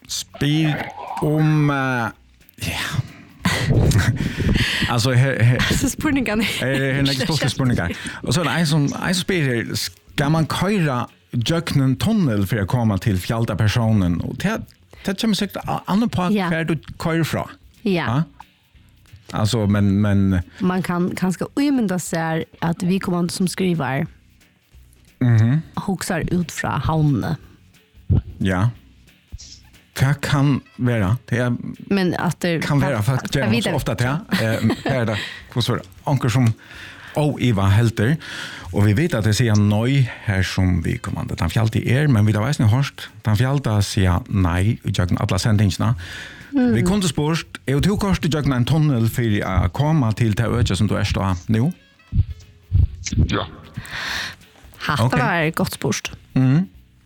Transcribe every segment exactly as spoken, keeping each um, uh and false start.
spyr om uh, ja. Alltså här här så spurningar. Är en extra spurningar. Och så är en som en som spyr ska man köra jöknen tunnel för att komma till fjälta personen och det det kommer säkert annan på Ja. för du kör fra. Ja. Ja? Alltså men men Man kan kanske umynda sig att vi kommer som skriver mhm huxar ut från havnen. ja. Det kan vara. Det är Men att det kan vara för att jag så ofta det eh är det hur så anker som oh Eva Helter och vi vet att det säger nej här som vi kommande han fjällt i er men vi har visst hörst han fjällta säger nej och jag alla sändningarna. Mm. Vi kunde spårt är det kost jag en tunnel för att komma till det öde som du är stå nu. Ja. Hatta Okej. var gott sport. Mm.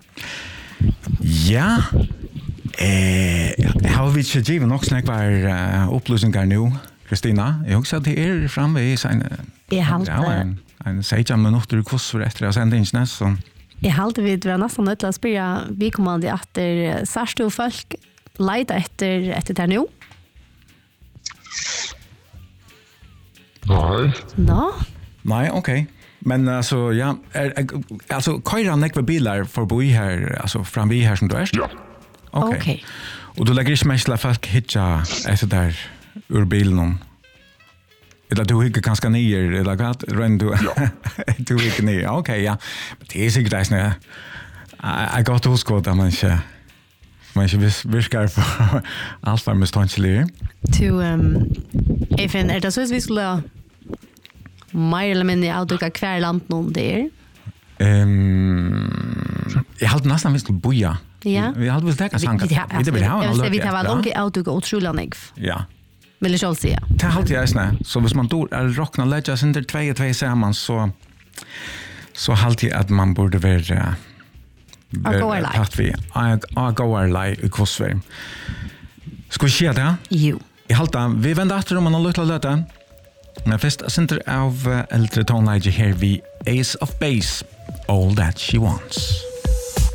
Ja. Eh, har vi inte givet nok snakvar uh, upplysningar nu, Kristina? Jag också att det är framme i sin Jag halt ja, en en seitja minuter kurs efter sändningen så. Jag halt vid var nästan nødt til å spyrja vi kommande att det särskilt och folk leita efter efter det nu. Nej. Nå, Nej, okej. Okay. Men alltså ja, är, är, alltså köra nekva bilar förbi här alltså fram vi här som du är. Ja. Okej. okej. Och du lägger inte mest folk hitcha efter där ur bilen. Eller du hickar ganska ner eller vad ren du Ja. du hickar ner. Okej, ja. Men det är säkert det snä. Jag går till skåda man inte man inte vis viskar för allt var med ståndslig. To um if in er det så vi skulle mer eller mindre avduka kvar land någon där. Ehm jag hade nästan visst boja. Ja. Vi hade visst det kan sanka. Vi Det vill ha Jag en säger vi tar väl långt avduka otroligt nig. Ja. Vill jag själv säga. Det halt jag snä. Så hvis man då är rockna lägga sig under två och två samman så så halt jag att man borde vara A go or lie. Att vi a go or lie i kostvärm. Ska vi se det? Jo. Jag halta vi vänder efter om man har lust att löta. Men först center av äldre tonläge här vi Ace of Base All That She Wants.